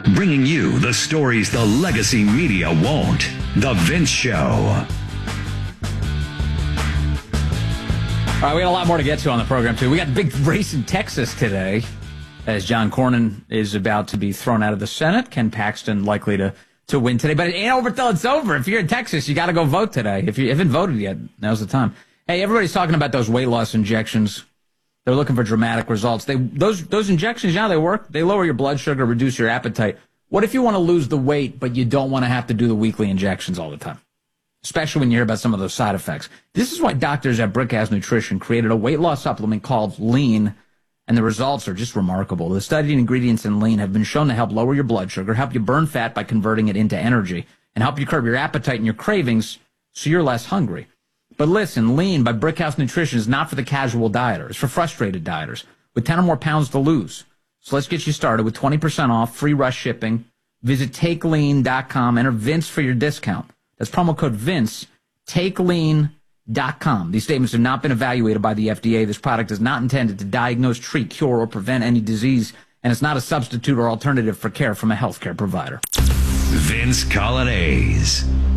Bringing you the stories the legacy media won't. The Vince Show. All right, we got a lot more to get to on the program, too. We got the big race in Texas today, as John Cornyn is about to be thrown out of the Senate. Ken Paxton likely to win today. But it ain't over till it's over. If you're in Texas, you got to go vote today. If you haven't voted yet, now's the time. Hey, everybody's talking about those weight loss injections. They're looking for dramatic results. Those injections, they work. They lower your blood sugar, reduce your appetite. What if you want to lose the weight, but you don't want to have to do the weekly injections all the time? Especially when you hear about some of those side effects. This is why doctors at Brickhouse Nutrition created a weight loss supplement called Lean, and the results are just remarkable. The studied ingredients in Lean have been shown to help lower your blood sugar, help you burn fat by converting it into energy, and help you curb your appetite and your cravings so you're less hungry. But listen, Lean by Brickhouse Nutrition is not for the casual dieter. It's for frustrated dieters with 10 or more pounds to lose. So let's get you started with 20% off, free rush shipping. Visit TakeLean.com. Enter Vince for your discount. That's promo code Vince, TakeLean.com. These statements have not been evaluated by the FDA. This product is not intended to diagnose, treat, cure, or prevent any disease, and it's not a substitute or alternative for care from a healthcare provider. Vince Coglianese.